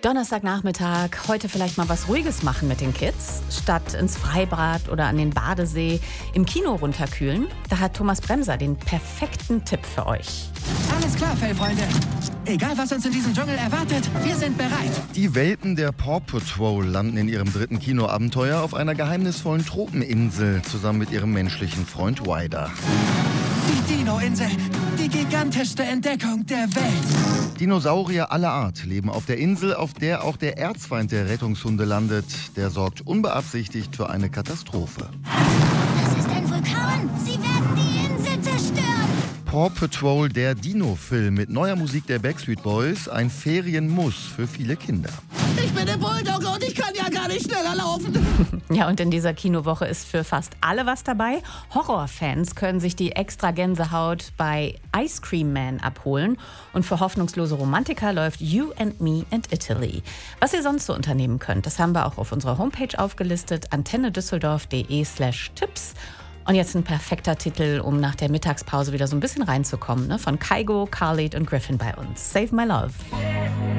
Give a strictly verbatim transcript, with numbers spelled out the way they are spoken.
Donnerstagnachmittag, heute vielleicht mal was Ruhiges machen mit den Kids. Statt ins Freibad oder an den Badesee im Kino runterkühlen, da hat Thomas Bremser den perfekten Tipp für euch. Alles klar, Fellfreunde. Egal, was uns in diesem Dschungel erwartet, wir sind bereit. Die Welpen der Paw Patrol landen in ihrem dritten Kinoabenteuer auf einer geheimnisvollen Tropeninsel zusammen mit ihrem menschlichen Freund Ryder. Die Dino-Insel, die gigantischste Entdeckung der Welt. Dinosaurier aller Art leben auf der Insel, auf der auch der Erzfeind der Rettungshunde landet. Der sorgt unbeabsichtigt für eine Katastrophe. Das ist ein Vulkan. Sie werden die Insel zerstören. Paw Patrol, der Dino-Film mit neuer Musik der Backstreet Boys, ein Ferienmuss für viele Kinder. Ich bin der Bulldogge und ich kann ja gar nicht schneller laufen. Ja, und in dieser Kinowoche ist für fast alle was dabei. Horrorfans können sich die extra Gänsehaut bei Ice Cream Man abholen. Und für hoffnungslose Romantiker läuft You and Me and Italy. Was ihr sonst so unternehmen könnt, das haben wir auch auf unserer Homepage aufgelistet, antennedüsseldorf.de slash Tipps. Und jetzt ein perfekter Titel, um nach der Mittagspause wieder so ein bisschen reinzukommen, ne? Von Kygo, Khalid und Griffin bei uns. Save My Love.